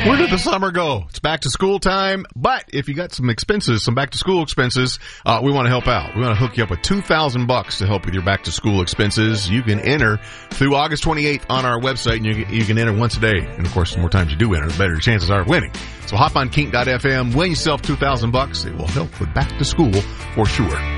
Where did the summer go? It's back to school time, but if you got some expenses, some back to school expenses, we want to help out. We want to hook you up with $2,000 to help with your back to school expenses. You can enter through August 28th on our website, and you can enter once a day. And of course, the more times you do enter, the better your chances are of winning. So hop on Kink.fm, win yourself $2,000. It will help with back to school for sure.